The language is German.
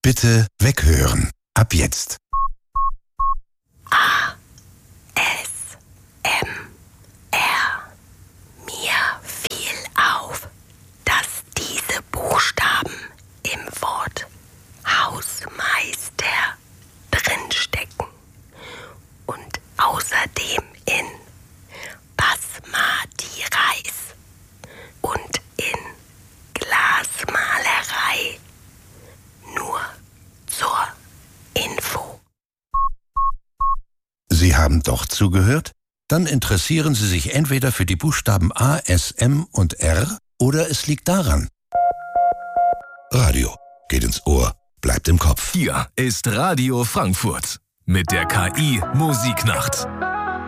Bitte weghören. Ab jetzt. ASMR. Mir fiel auf, dass diese Buchstaben im Wort Hausmeister drinstecken und außerdem in Basmati Reis und in Glasmalerei. Nur zur Info. Sie haben doch zugehört? Dann interessieren Sie sich entweder für die Buchstaben A, S, M und R oder es liegt daran. Radio geht ins Ohr, bleibt im Kopf. Hier ist Radio Frankfurt mit der KI Musiknacht.